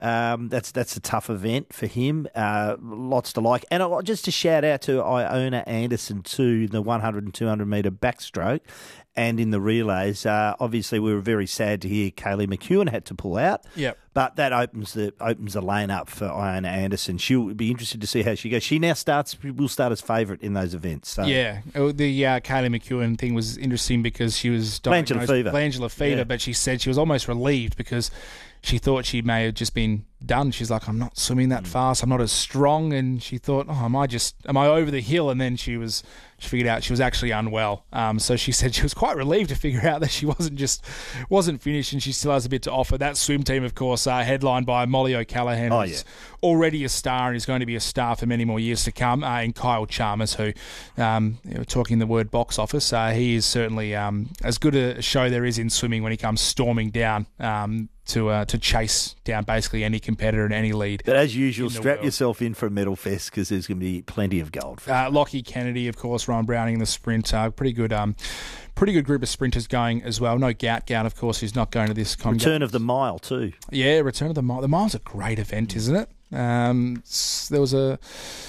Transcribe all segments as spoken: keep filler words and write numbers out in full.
Um, that's that's a tough event for him. Uh, lots to like. And I, just to shout out to Iona Anderson too, the one hundred and two hundred metre backstroke. And in the relays, uh, obviously we were very sad to hear Kaylee McEwen had to pull out. Yep. But that opens the opens the lane up for Iona Anderson. She'll be interested to see how she goes. She now starts will start as favourite in those events. So. Yeah, the uh, Kaylee McEwen thing was interesting because she was diagnosed glandular fever. Glandular fever, yeah. but she said she was almost relieved because she thought she may have just been done. She's like, I'm not swimming that fast. I'm not as strong. And she thought, oh, am I just, am I over the hill? And then she was, she figured out she was actually unwell. Um, so she said she was quite relieved to figure out that she wasn't just, wasn't finished and she still has a bit to offer. That swim team, of course, uh, headlined by Molly O'Callaghan, oh, who's yeah. already a star and is going to be a star for many more years to come. Uh, and Kyle Chalmers, who, um, you know, talking the word box office, uh, he is certainly um, as good a show there is in swimming when he comes storming down um, to uh, to chase down basically any competitor in any lead. But as usual, strap world. yourself in for a medal fest because there's going to be plenty of gold. Uh, Lockie Kennedy, of course, Ryan Browning in the sprint. Uh, pretty good um, pretty good group of sprinters going as well. No Gout. Gout, of course, who's not going to this. Con- Return of the mile too. Yeah, Return of the Mile. The mile's a great event, isn't it? Um, there was a...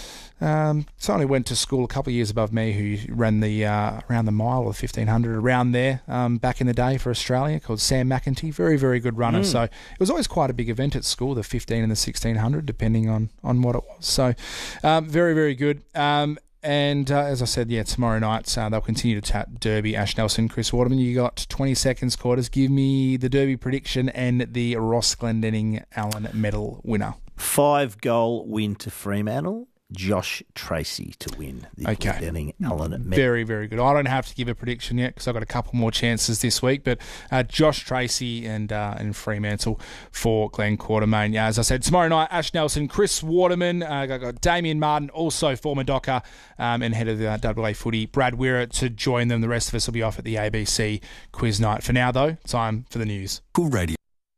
Um, someone who went to school a couple of years above me who ran the uh, around the mile or fifteen hundred around there um, back in the day for Australia, called Sam McEntee. Very, very good runner. Mm. So it was always quite a big event at school, the fifteen and the sixteen hundred, depending on, on what it was. So um, very, very good. Um, and uh, as I said, yeah, tomorrow night uh, they'll continue to tap Derby. Ash Nelson, Chris Waterman, you got twenty seconds, quarters. Give me the Derby prediction and the Ross Glendinning Allen medal winner. Five goal win to Fremantle. Josh Tracy to win the okay. Glendinning Allen medal. Very, very good. I don't have to give a prediction yet because I've got a couple more chances this week, but uh, Josh Tracy and uh, and Fremantle for Glenn Quartermain. Yeah, as I said, tomorrow night, Ash Nelson, Chris Waterman, uh, got, got Damien Martin, also former Docker um, and head of the uh, W A footy, Brad Weir, to join them. The rest of us will be off at the A B C quiz night. For now, though, time for the news. Cool Radio.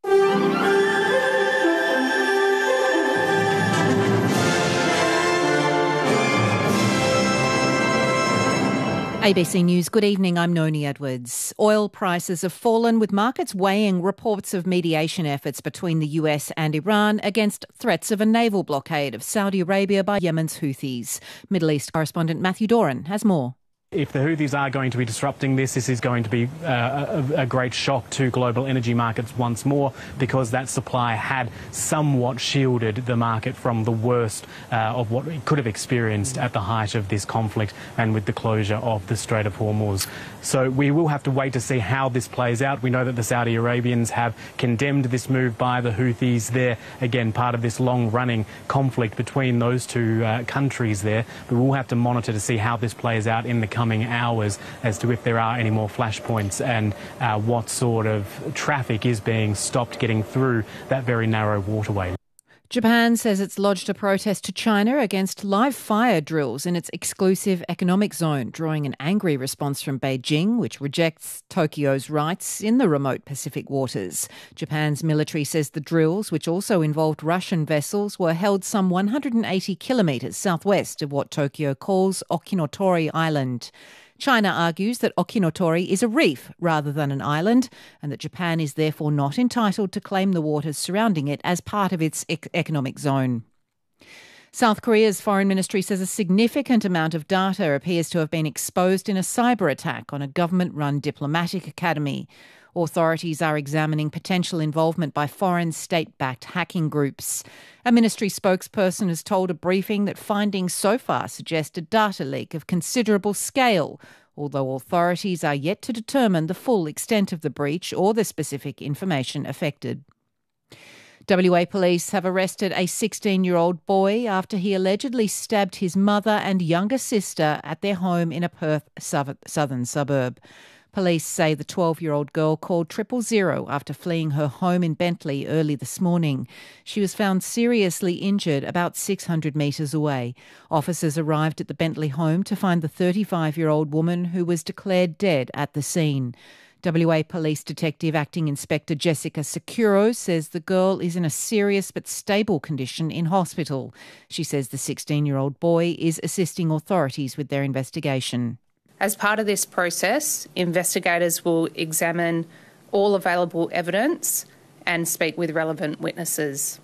A B C News, good evening, I'm Noni Edwards. Oil prices have fallen with markets weighing reports of mediation efforts between the U S and Iran against threats of a naval blockade of Saudi Arabia by Yemen's Houthis. Middle East correspondent Matthew Doran has more. If the Houthis are going to be disrupting this, this is going to be uh, a, a great shock to global energy markets once more, because that supply had somewhat shielded the market from the worst uh, of what it could have experienced at the height of this conflict and with the closure of the Strait of Hormuz. So we will have to wait to see how this plays out. We know that the Saudi Arabians have condemned this move by the Houthis. They're, again, part of this long-running conflict between those two uh, countries there. But we'll have to monitor to see how this plays out in the coming hours as to if there are any more flashpoints and uh, what sort of traffic is being stopped getting through that very narrow waterway. Japan says it's lodged a protest to China against live fire drills in its exclusive economic zone, drawing an angry response from Beijing, which rejects Tokyo's rights in the remote Pacific waters. Japan's military says the drills, which also involved Russian vessels, were held some one hundred eighty kilometres southwest of what Tokyo calls Okinotori Island. China argues that Okinotori is a reef rather than an island, and that Japan is therefore not entitled to claim the waters surrounding it as part of its ec- economic zone. South Korea's foreign ministry says a significant amount of data appears to have been exposed in a cyber attack on a government-run diplomatic academy. Authorities are examining potential involvement by foreign state-backed hacking groups. A ministry spokesperson has told a briefing that findings so far suggest a data leak of considerable scale, although authorities are yet to determine the full extent of the breach or the specific information affected. W A police have arrested a sixteen-year-old boy after he allegedly stabbed his mother and younger sister at their home in a Perth southern suburb. Police say the twelve-year-old girl called triple zero after fleeing her home in Bentley early this morning. She was found seriously injured about six hundred metres away. Officers arrived at the Bentley home to find the thirty-five-year-old woman who was declared dead at the scene. W A Police Detective Acting Inspector Jessica Securo says the girl is in a serious but stable condition in hospital. She says the sixteen-year-old boy is assisting authorities with their investigation. As part of this process, investigators will examine all available evidence and speak with relevant witnesses.